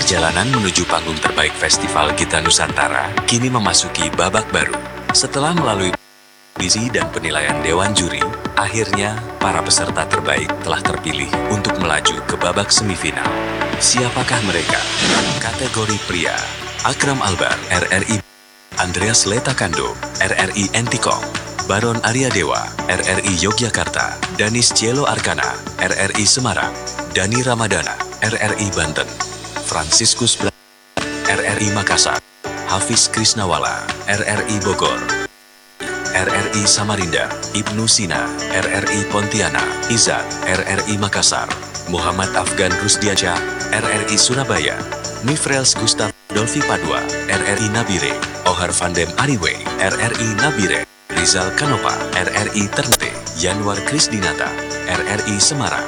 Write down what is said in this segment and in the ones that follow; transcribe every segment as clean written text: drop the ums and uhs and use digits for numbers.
Perjalanan menuju panggung terbaik Festival Gita Nusantara kini memasuki babak baru. Setelah melalui audisi dan penilaian Dewan Juri, akhirnya para peserta terbaik telah terpilih untuk melaju ke babak semifinal. Siapakah mereka? Kategori pria, Akram Albar, RRI; Andreas Letakando, RRI Entikong; Baron Arya Dewa, RRI Yogyakarta; Danis Cielo Arkana, RRI Semarang; Dani Ramadana, RRI Banten; Franciscus RRI Makassar; Hafiz Krisnawala, RRI Bogor; RRI Samarinda; Ibnu Sina, RRI Pontianak; Izat, RRI Makassar; Muhammad Afgan Rusdiansyah, RRI Surabaya; Mifrels Gustav Dolfi Padua, RRI Nabire; Ohar Vandem Ariwe, RRI Nabire; Rizal Kanopa, RRI Ternate; Yanwar Krisdinata, RRI Semarang.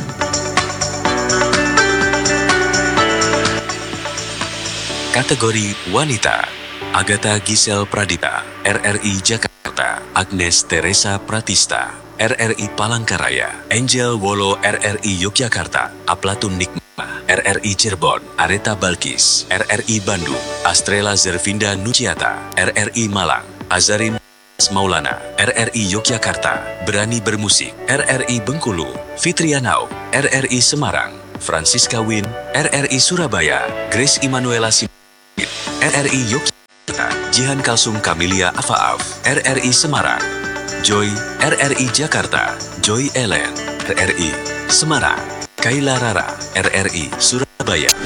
Kategori wanita, Agatha Gisel Pradita, RRI Jakarta; Agnes Teresa Pratista, RRI Palangkaraya; Angel Wolo, RRI Yogyakarta; Aplatun Nikmah, RRI Cirebon; Areta Balkis, RRI Bandung; Astrela Zervinda Nuciata, RRI Malang; Azarin Maulana, RRI Yogyakarta; Berani Bermusik, RRI Bengkulu; Fitrianau, RRI Semarang; Francisca Win, RRI Surabaya; Grace Emanuela RRI Yogyakarta; Jihan Kalsum Kamilia Afaaf, RRI Semarang; Joy, RRI Jakarta; Joy Ellen, RRI Semarang; Kaila Rara, RRI Surabaya.